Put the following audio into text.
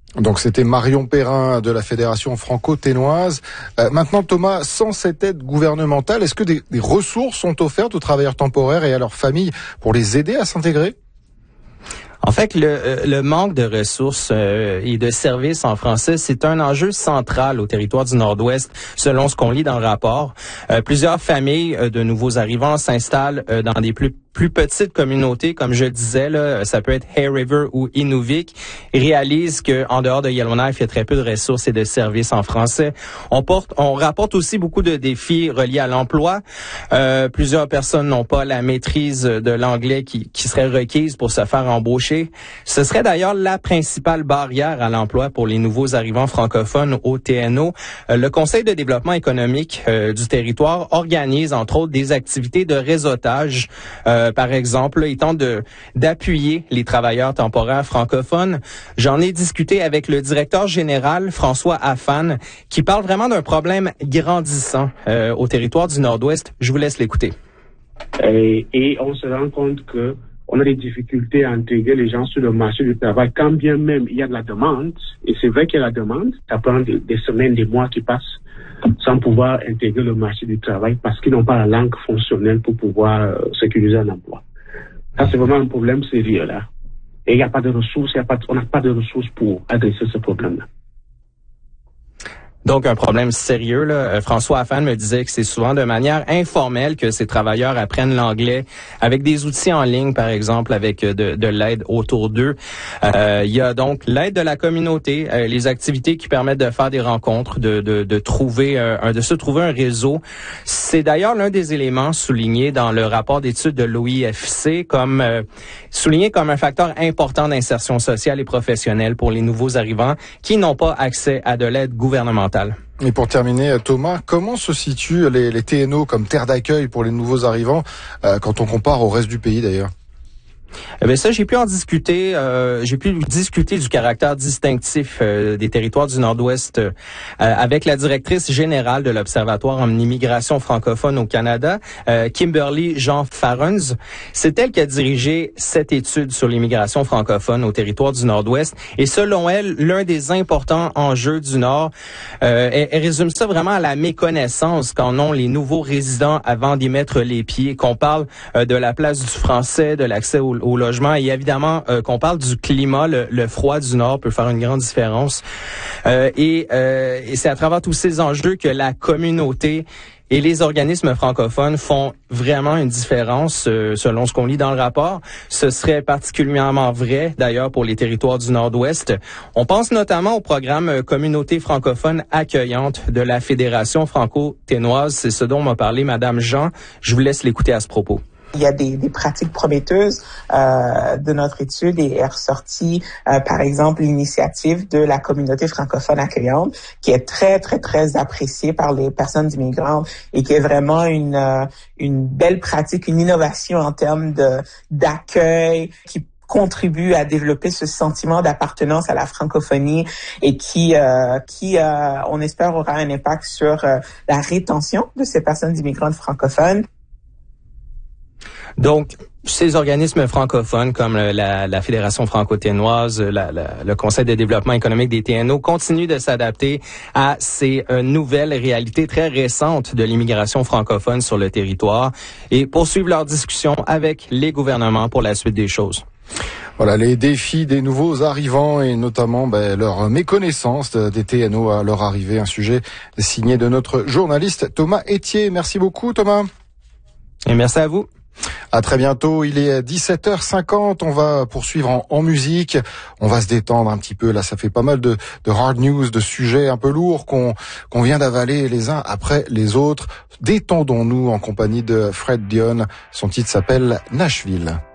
Donc c'était Marion Perrin de la Fédération franco-ténoise. Maintenant Thomas, sans cette aide gouvernementale, est-ce que des ressources sont offertes aux travailleurs temporaires et à leurs familles pour les aider à s'intégrer? En fait, le manque de ressources et de services en français, c'est un enjeu central au territoire du Nord-Ouest, selon ce qu'on lit dans le rapport. Plusieurs familles de nouveaux arrivants s'installent dans des plus petites communautés, comme je le disais, là, ça peut être Hay River ou Inuvik, réalisent que en dehors de Yellowknife, il y a très peu de ressources et de services en français. On rapporte aussi beaucoup de défis reliés à l'emploi. Plusieurs personnes n'ont pas la maîtrise de l'anglais qui serait requise pour se faire embaucher. Ce serait d'ailleurs la principale barrière à l'emploi pour les nouveaux arrivants francophones au TNO. Le Conseil de développement économique du territoire organise entre autres des activités de réseautage. Par exemple, il tente d'appuyer les travailleurs temporaires francophones. J'en ai discuté avec le directeur général, François Affan, qui parle vraiment d'un problème grandissant au territoire du Nord-Ouest. Je vous laisse l'écouter. Et on se rend compte que on a des difficultés à intégrer les gens sur le marché du travail, quand bien même il y a de la demande. Et c'est vrai qu'il y a la demande. Ça prend des semaines, des mois qui passent sans pouvoir intégrer le marché du travail parce qu'ils n'ont pas la langue fonctionnelle pour pouvoir sécuriser un emploi. Ça, c'est vraiment un problème sérieux, là. Et il n'y a pas de ressources, on n'a pas de ressources pour adresser ce problème-là. Donc, un problème sérieux, là. François Affan me disait que c'est souvent de manière informelle que ces travailleurs apprennent l'anglais avec des outils en ligne, par exemple, avec de l'aide autour d'eux. Il y a donc l'aide de la communauté, les activités qui permettent de faire des rencontres, de se trouver un réseau. C'est d'ailleurs l'un des éléments soulignés dans le rapport d'études de l'OIFC souligné comme un facteur important d'insertion sociale et professionnelle pour les nouveaux arrivants qui n'ont pas accès à de l'aide gouvernementale. Et pour terminer, Thomas, comment se situent les TNO comme terre d'accueil pour les nouveaux arrivants quand on compare au reste du pays d'ailleurs? Ça, j'ai pu en discuter. J'ai pu discuter du caractère distinctif des territoires du Nord-Ouest avec la directrice générale de l'Observatoire en immigration francophone au Canada, Kimberly Jean Farrens. C'est elle qui a dirigé cette étude sur l'immigration francophone au territoire du Nord-Ouest. Et selon elle, l'un des importants enjeux du Nord, elle résume ça vraiment à la méconnaissance qu'en ont les nouveaux résidents avant d'y mettre les pieds, qu'on parle de la place du français, de l'accès au logement et évidemment qu'on parle du climat, le froid du Nord peut faire une grande différence. Et c'est à travers tous ces enjeux que la communauté et les organismes francophones font vraiment une différence selon ce qu'on lit dans le rapport. Ce serait particulièrement vrai d'ailleurs pour les territoires du Nord-Ouest. On pense notamment au programme Communauté francophone accueillante de la Fédération franco-ténoise. C'est ce dont m'a parlé Madame Jean. Je vous laisse l'écouter à ce propos. Il y a des pratiques prometteuses de notre étude et est ressortie, par exemple, l'initiative de la communauté francophone accueillante, qui est très, très, très appréciée par les personnes immigrantes et qui est vraiment une belle pratique, une innovation en termes d'accueil, qui contribue à développer ce sentiment d'appartenance à la francophonie et qui on espère, aura un impact sur la rétention de ces personnes immigrantes francophones. Donc, ces organismes francophones comme la Fédération franco-ténoise, le Conseil de développement économique des TNO continuent de s'adapter à ces nouvelles réalités très récentes de l'immigration francophone sur le territoire et poursuivent leurs discussions avec les gouvernements pour la suite des choses. Voilà les défis des nouveaux arrivants et notamment leur méconnaissance des TNO à leur arrivée. Un sujet signé de notre journaliste Thomas Etier. Merci beaucoup Thomas. Et merci à vous. À très bientôt, il est 17h50, on va poursuivre en musique, on va se détendre un petit peu, là ça fait pas mal de hard news, de sujets un peu lourds qu'on vient d'avaler les uns après les autres. Détendons-nous en compagnie de Fred Dion, son titre s'appelle Nashville.